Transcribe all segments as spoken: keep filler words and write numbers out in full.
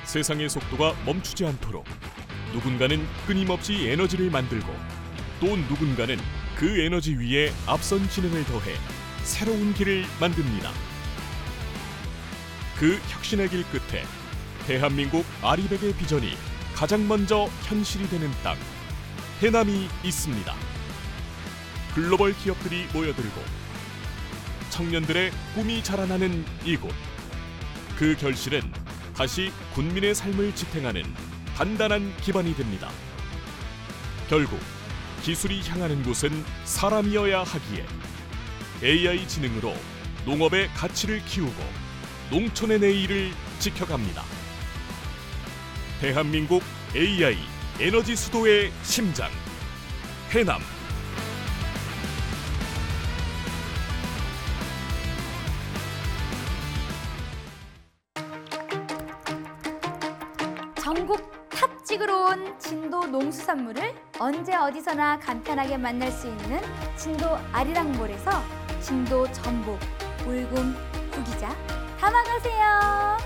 세상의 속도가 멈추지 않도록 누군가는 끊임없이 에너지를 만들고 또 누군가는 그 에너지 위에 앞선 지능을 더해 새로운 길을 만듭니다. 그 혁신의 길 끝에 대한민국 아리백의 비전이 가장 먼저 현실이 되는 땅, 해남이 있습니다. 글로벌 기업들이 모여들고 청년들의 꿈이 자라나는 이곳. 그 결실은 다시 군민의 삶을 지탱하는 단단한 기반이 됩니다. 결국 기술이 향하는 곳은 사람이어야 하기에 에이아이 지능으로 농업의 가치를 키우고 농촌의 내일을 지켜갑니다. 대한민국 에이아이 에너지 수도의 심장, 해남. 전국 탑 찍으러 온 진도 농수산물을 언제 어디서나 간편하게 만날 수 있는 진도 아리랑몰에서 진도 전복, 울금, 구기자 담아가세요.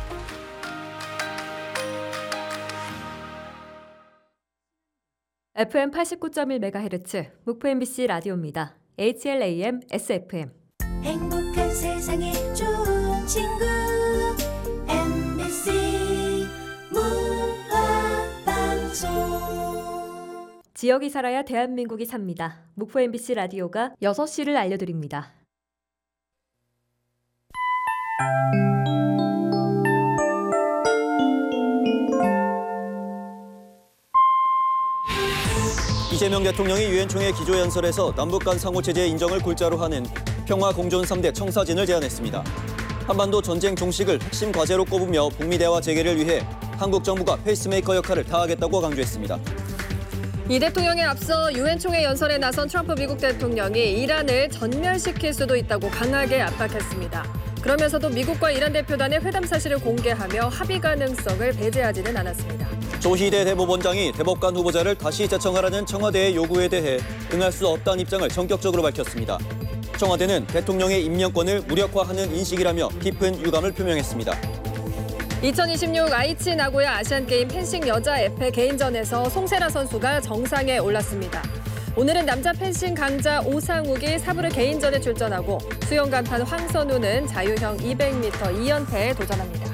에프엠 팔십구 점 일 메가헤르츠 목포 엠비씨 라디오입니다. 에이치엘에이엠 에스에프엠. 행복한 세상에 좋은 친구 엠비씨 문화방송. 지역이 살아야 대한민국이 삽니다. 목포 엠비씨 라디오가 여섯 시를 알려드립니다. 이재명 대통령이 유엔 총회 기조연설에서 남북 간 상호체제 인정을 골자로 하는 평화공존 삼 대 청사진을 제안했습니다. 한반도 전쟁 종식을 핵심 과제로 꼽으며 북미 대화 재개를 위해 한국 정부가 페이스메이커 역할을 다하겠다고 강조했습니다. 이 대통령에 앞서 유엔 총회 연설에 나선 트럼프 미국 대통령이 이란을 전멸시킬 수도 있다고 강하게 압박했습니다. 그러면서도 미국과 이란 대표단의 회담 사실을 공개하며 합의 가능성을 배제하지는 않았습니다. 조희대 대법원장이 대법관 후보자를 다시 제청하라는 청와대의 요구에 대해 응할 수 없다는 입장을 전격적으로 밝혔습니다. 청와대는 대통령의 임명권을 무력화하는 인식이라며 깊은 유감을 표명했습니다. 이천이십육 아이치 나고야 아시안게임 펜싱 여자 에페 개인전에서 송세라 선수가 정상에 올랐습니다. 오늘은 남자 펜싱 강자 오상욱이 사부르 개인전에 출전하고 수영 간판 황선우는 자유형 이백 미터 이 연패에 도전합니다.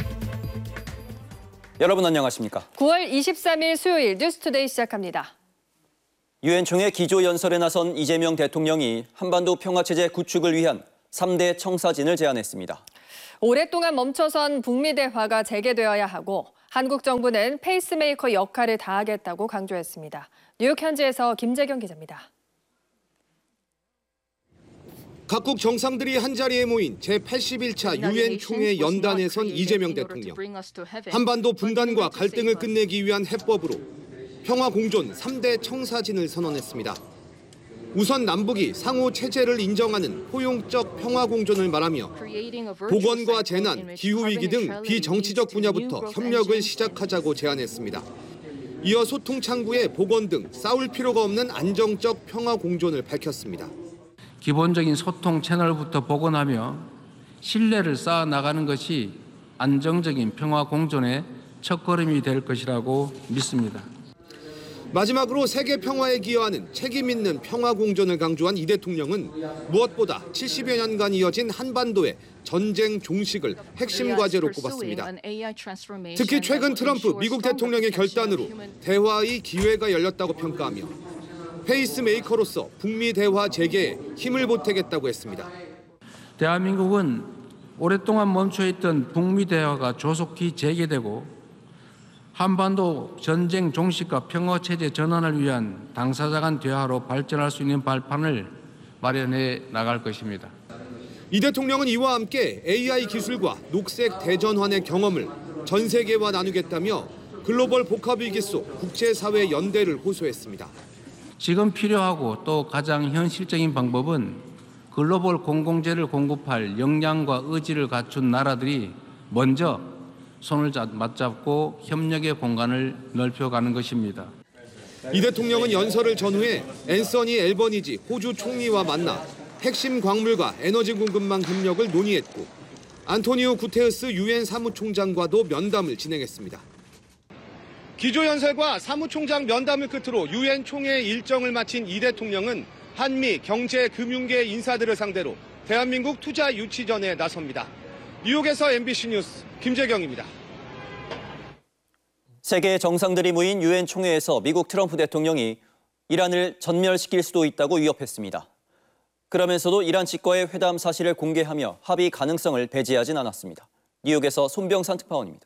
여러분 안녕하십니까? 구월 이십삼일 수요일 뉴스투데이 시작합니다. 유엔 총회 기조연설에 나선 이재명 대통령이 한반도 평화체제 구축을 위한 삼 대 청사진을 제안했습니다. 오랫동안 멈춰선 북미 대화가 재개되어야 하고 한국 정부는 페이스메이커 역할을 다하겠다고 강조했습니다. 뉴욕 현지에서 김재경 기자입니다. 각국 정상들이 한자리에 모인 제팔십일 차 유엔 총회 연단에 선 이재명 대통령. 한반도 분단과 갈등을 끝내기 위한 해법으로 평화 공존 삼 대 청사진을 선언했습니다. 우선 남북이 상호 체제를 인정하는 포용적 평화 공존을 말하며 보건과 재난, 기후위기 등 비정치적 분야부터 협력을 시작하자고 제안했습니다. 이어 소통 창구에 보건 등 싸울 필요가 없는 안정적 평화 공존을 밝혔습니다. 기본적인 소통 채널부터 복원하며 신뢰를 쌓아 나가는 것이 안정적인 평화 공존의 첫걸음이 될 것이라고 믿습니다. 마지막으로 세계 평화에 기여하는 책임 있는 평화 공존을 강조한 이 대통령은 무엇보다 칠십여 년간 이어진 한반도의 전쟁 종식을 핵심 과제로 꼽았습니다. 특히 최근 트럼프 미국 대통령의 결단으로 대화의 기회가 열렸다고 평가하며 페이스메이커로서 북미 대화 재개에 힘을 보태겠다고 했습니다. 대한민국은 오랫동안 멈춰있던 북미 대화가 조속히 재개되고 한반도 전쟁 종식과 평화체제 전환을 위한 당사자 간 대화로 발전할 수 있는 발판을 마련해 나갈 것입니다. 이 대통령은 이와 함께 에이아이 기술과 녹색 대전환의 경험을 전 세계와 나누겠다며 글로벌 복합위기 속 국제사회 연대를 호소했습니다. 지금 필요하고 또 가장 현실적인 방법은 글로벌 공공재를 공급할 역량과 의지를 갖춘 나라들이 먼저 손을 맞잡고 협력의 공간을 넓혀가는 것입니다. 이 대통령은 연설을 전후해 앤서니 앨버니지 호주 총리와 만나 핵심 광물과 에너지 공급망 협력을 논의했고 안토니오 구테르스 유엔 사무총장과도 면담을 진행했습니다. 기조연설과 사무총장 면담을 끝으로 유엔 총회 일정을 마친 이 대통령은 한미 경제 금융계 인사들을 상대로 대한민국 투자 유치전에 나섭니다. 뉴욕에서 엠비씨 뉴스 김재경입니다. 세계 정상들이 모인 유엔 총회에서 미국 트럼프 대통령이 이란을 전멸시킬 수도 있다고 위협했습니다. 그러면서도 이란 측과의 회담 사실을 공개하며 합의 가능성을 배제하진 않았습니다. 뉴욕에서 손병산 특파원입니다.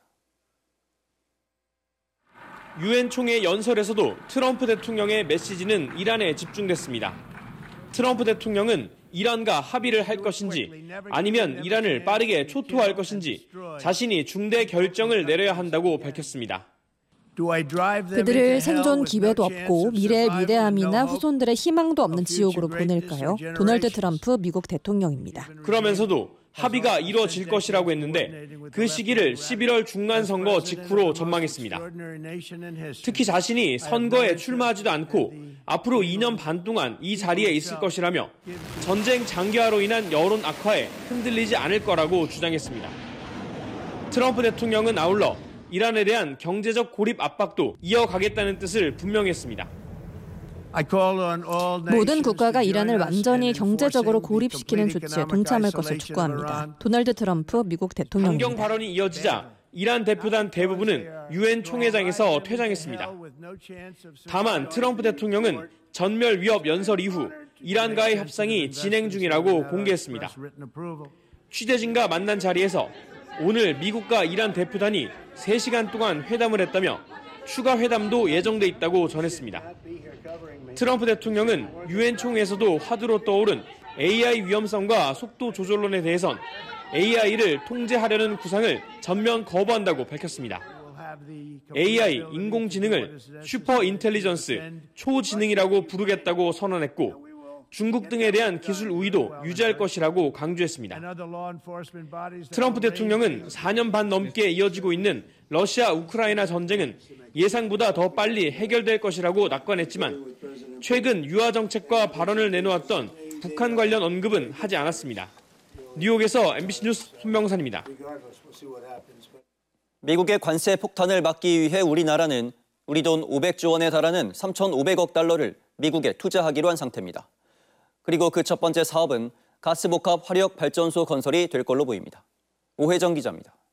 유엔 총회 연설에서도 트럼프 대통령의 메시지는 이란에 집중됐습니다. 트럼프 대통령은 이란과 합의를 할 것인지 아니면 이란을 빠르게 초토화할 것인지 자신이 중대 결정을 내려야 한다고 밝혔습니다. 그들을 생존 기회도 없고 미래의 위대함이나 후손들의 희망도 없는 지옥으로 보낼까요? 도널드 트럼프 미국 대통령입니다. 그러면서도 합의가 이루어질 것이라고 했는데 그 시기를 십일월 중간 선거 직후로 전망했습니다. 특히 자신이 선거에 출마하지도 않고 앞으로 이 년 반 동안 이 자리에 있을 것이라며 전쟁 장기화로 인한 여론 악화에 흔들리지 않을 거라고 주장했습니다. 트럼프 대통령은 아울러 이란에 대한 경제적 고립 압박도 이어가겠다는 뜻을 분명히 했습니다. 모든 국가가 이란을 완전히 경제적으로 고립시키는 조치에 동참할 것을 촉구합니다. 도널드 트럼프 미국 대통령입니다. 강경 발언이 이어지자 이란 대표단 대부분은 유엔 총회장에서 퇴장했습니다. 다만 트럼프 대통령은 전멸 위협 연설 이후 이란과의 협상이 진행 중이라고 공개했습니다. 취재진과 만난 자리에서 오늘 미국과 이란 대표단이 세 시간 동안 회담을 했다며 추가 회담도 예정돼 있다고 전했습니다. 트럼프 대통령은 유엔 총회에서도 화두로 떠오른 에이아이 위험성과 속도 조절론에 대해선 에이아이를 통제하려는 구상을 전면 거부한다고 밝혔습니다. 에이아이, 인공지능을 슈퍼 인텔리전스, 초지능이라고 부르겠다고 선언했고 중국 등에 대한 기술 우위도 유지할 것이라고 강조했습니다. 트럼프 대통령은 사 년 반 넘게 이어지고 있는 러시아 우크라이나 전쟁은 예상보다 더 빨리 해결될 것이라고 낙관했지만 최근 유화 정책과 발언을 내놓았던 북한 관련 언급은 하지 않았습니다. 뉴욕에서 엠비씨 뉴스 손병산입니다. 미국의 관세 폭탄을 막기 위해 우리나라는 우리 돈 오백조 원에 달하는 삼천오백억 달러를 미국에 투자하기로 한 상태입니다. 그리고 그 첫 번째 사업은 가스복합 화력 발전소 건설이 될 걸로 보입니다. 오혜정 기자입니다.